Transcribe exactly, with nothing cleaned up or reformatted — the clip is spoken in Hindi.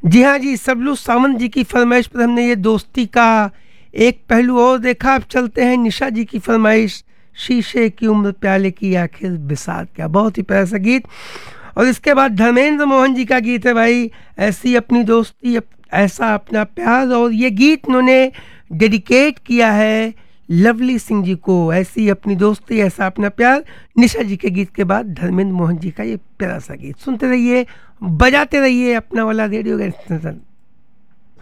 जी हाँ जी, सबलू सावंत जी की फरमाइश पर हमने ये दोस्ती का एक पहलू और देखा। अब चलते हैं निशा जी की फरमाइश, शीशे की उम्र प्याले की आखिर बिसात क्या, बहुत ही प्यारा सा गीत। और इसके बाद धर्मेंद्र मोहन जी का गीत है भाई, ऐसी अपनी दोस्ती अप, ऐसा अपना प्यार। और ये गीत उन्होंने डेडिकेट किया है लवली सिंह जी को, ऐसी अपनी दोस्ती ऐसा अपना प्यार। निशा जी के गीत के बाद धर्मेंद्र मोहन जी का ये प्यारा सा गीत सुनते रहिए, बजाते रहिए अपना वाला रेडियो का स्टेशन।